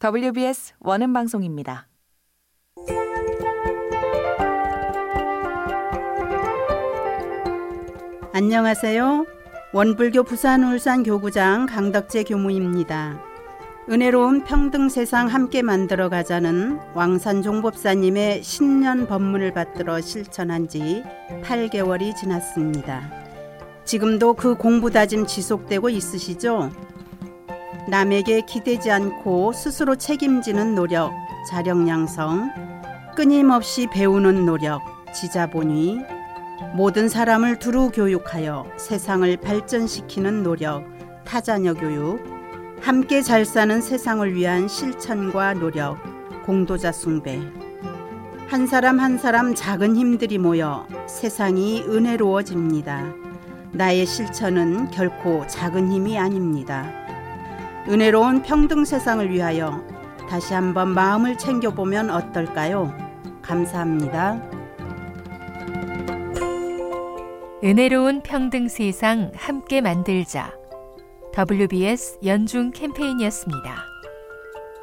WBS 원음방송입니다. 안녕하세요. 원불교 부산 울산 교구장 강덕재 교무입니다. 은혜로운 평등 세상 함께 만들어 가자는 왕산 종법사님의 신년 법문을 받들어 실천한 지 8개월이 지났습니다. 지금도 그 공부 다짐 지속되고 있으시죠? 남에게 기대지 않고 스스로 책임지는 노력, 자력 양성, 끊임없이 배우는 노력, 지자본위, 모든 사람을 두루 교육하여 세상을 발전시키는 노력, 타자녀 교육, 함께 잘 사는 세상을 위한 실천과 노력, 공도자 숭배. 한 사람 한 사람 작은 힘들이 모여 세상이 은혜로워집니다. 나의 실천은 결코 작은 힘이 아닙니다. 은혜로운 평등 세상을 위하여 다시 한번 마음을 챙겨보면 어떨까요? 감사합니다. 은혜로운 평등 세상 함께 만들자. WBS 연중 캠페인이었습니다.